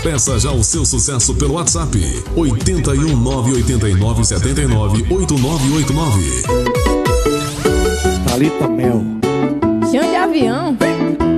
Peça já o seu sucesso pelo WhatsApp 81 989 79 8989. Thalita Mel. Chão de avião.